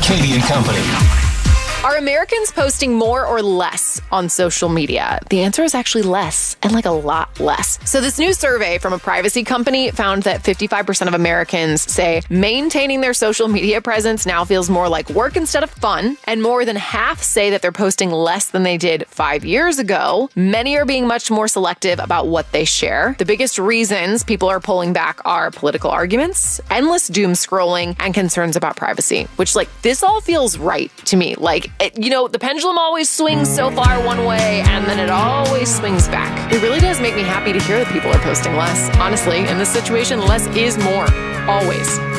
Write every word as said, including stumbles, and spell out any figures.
Katie and Company. Are Americans posting more or less on social media? The answer is actually less, and like a lot less. So this new survey from a privacy company found that fifty-five percent of Americans say maintaining their social media presence now feels more like work instead of fun, and more than half say that they're posting less than they did five years ago. Many are being much more selective about what they share. The biggest reasons people are pulling back are political arguments, endless doom scrolling, and concerns about privacy, which, like, this all feels right to me. Like, It, you know, the pendulum always swings so far one way, and then it always swings back. It really does make me happy to hear that people are posting less. Honestly, in this situation, less is more. Always.